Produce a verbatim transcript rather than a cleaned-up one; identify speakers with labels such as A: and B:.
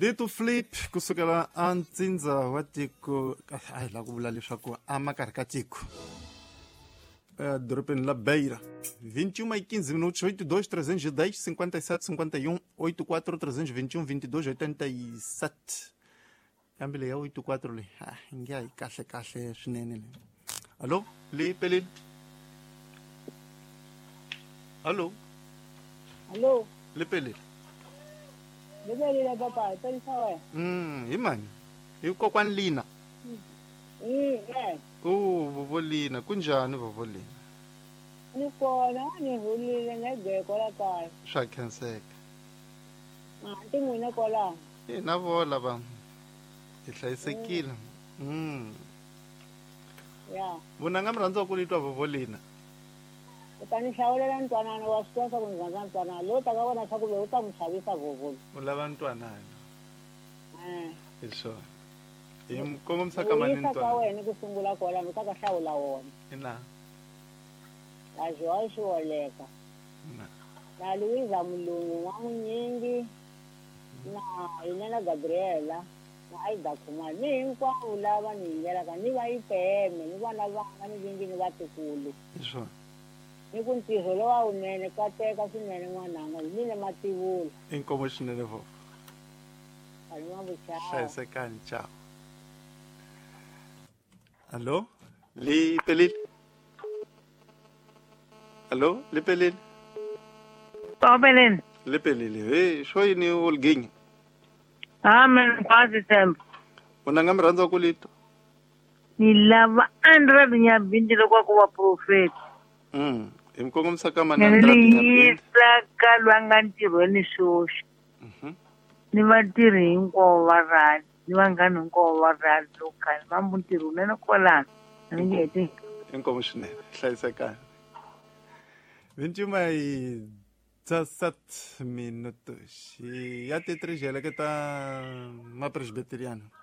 A: Dito Flip kusukela a ntsindza wa tiko ai la ku vula leswaku a makarhi ka tiko dorobeni la Beira vinte e uma e quinze minutos oitenta e dois trezentos e dez cinquenta e sete cinquenta e um oitenta e quatro trezentos e vinte e um vinte e dois oitenta e sete kambe leyi ya oitenta e quatro leyi ah nge yi kahle kahle swinene leyi. Allo le peleni. Allo
B: Allo
A: le peleni.
B: Le peleni papa tani sawa.
A: Mm hi mani hi kokwani Lina.
B: Mm eh
A: Oh vovolina kunjani vovolina.
B: ni kona ni hulile ngegeko la kaya.
A: Swa khenseka.
B: Ah ti n'wina kola.
A: Eh na vola va hi hlayisekile. Mm
B: Ya
A: vunanga mi rhandza ku litwa vovolina.
B: utani hlawulela ntwanano wa swi tiva ku ni rhandza ntwanano lowu ta ka vona swa ku lowu ta n'wi xavisa vovolo.
A: U lava ntwanano
B: Eh
A: hi swona hi mi kongomisa ka mani
B: ka
A: ntwanano
B: wena ku sungula kola mi ta ka hlawula wona.
A: ina
B: La Joy Shiwoleka
A: na
B: na Luiza Mulungu wa Munyingi na Inena Gabriela na Aida Khumalo ni hinkwavo lava ni yingelaka ni va yipeme ni vana vanga ni vingi ni vatukulu
A: hi swona
B: ni ku ntirho lowawunene kateka swinene n'wananga ni le mativula
A: inkomo swinene vo
B: ali mavuchao
A: hlayisekani ciao. Allo le peleni. Allo le peleni.
C: Tobelin.
A: Le peleni hey swo yini olginyi.
C: Amen kwasi tempo.
A: Vunanga mi rhandza ku litwa.
C: Ni lava andra binya bindi lokwa ku va prophet.
A: Mm hi mi kongomisa ka mani
C: Ni
A: Andra Binyabindi.
C: yisa ka lwanga ntirhweni xoxo.
A: Mhm
C: Ni vatirhi hinkwavo va rali. Ni vanghani hinkwavo va rali local. Mambu ntirho unene kwalano. Ni nge heti.
A: inkomo swinene hlayisekani. vinte e uma e dezessete minutos. E até três ela que está uma presbiteriana.